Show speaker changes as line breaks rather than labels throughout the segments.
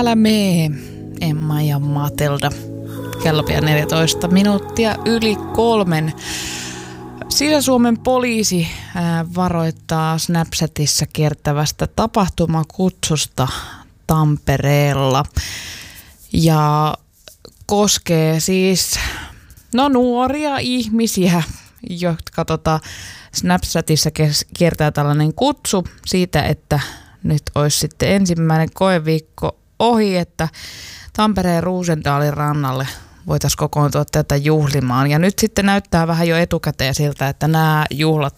Täällä me, Emma ja Matilda. Kello pian 14 minuuttia yli 3. Sisä-Suomen poliisi varoittaa Snapchatissa kiertävästä tapahtumakutsusta Tampereella. Ja koskee siis nuoria ihmisiä, jotka Snapchatissa kiertää tällainen kutsu siitä, että nyt olisi sitten ensimmäinen koeviikko ohi, että Tampereen Roosendalin rannalle voitaisiin kokoontua tätä juhlimaan. Ja nyt sitten näyttää vähän jo etukäteen siltä, että nämä juhlat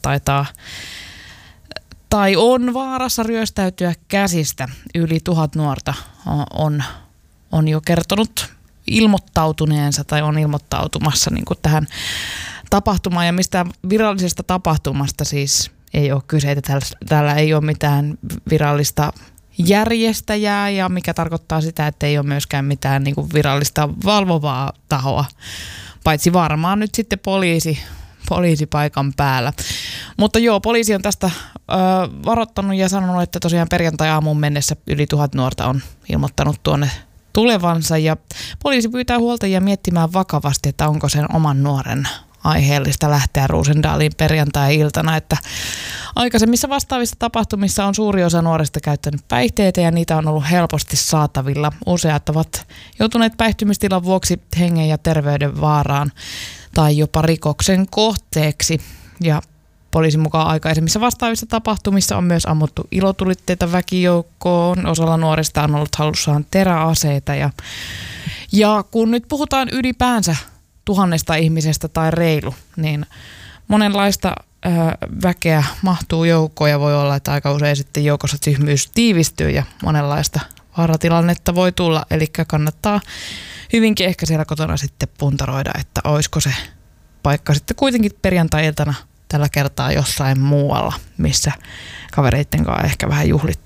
on vaarassa ryöstäytyä käsistä. Yli 1000 nuorta on jo kertonut ilmoittautuneensa tai on ilmoittautumassa niin kuin tähän tapahtumaan. Ja mistään virallisesta tapahtumasta siis ei ole kyse, että täällä ei ole mitään virallista järjestäjää, ja mikä tarkoittaa sitä, että ei ole myöskään mitään niin kuin virallista valvovaa tahoa, paitsi varmaan nyt sitten poliisi paikan päällä. Mutta joo, poliisi on tästä varoittanut ja sanonut, että tosiaan perjantai-aamuun mennessä yli 1000 nuorta on ilmoittanut tuonne tulevansa, ja poliisi pyytää huoltajia miettimään vakavasti, että onko sen oman nuoren aiheellista lähteä Roosendaliin perjantai-iltana, että aikaisemmissa vastaavissa tapahtumissa on suuri osa nuorista käyttänyt päihteitä ja niitä on ollut helposti saatavilla. Useat ovat joutuneet päihtymistilan vuoksi hengen ja terveyden vaaraan tai jopa rikoksen kohteeksi. Ja poliisin mukaan aikaisemmissa vastaavissa tapahtumissa on myös ammuttu ilotulitteita väkijoukkoon. Osalla nuorista on ollut hallussaan teräaseita ja kun nyt puhutaan ylipäänsä 1000 ihmisestä tai reilu, niin monenlaista väkeä mahtuu joukkoon ja voi olla, että aika usein sitten joukossa tyhmyys tiivistyy ja monenlaista vaaratilannetta voi tulla. Eli kannattaa hyvinkin ehkä siellä kotona sitten puntaroida, että olisiko se paikka sitten kuitenkin perjantai-iltana tällä kertaa jossain muualla, missä kavereitten kanssa ehkä vähän juhlittaisiin.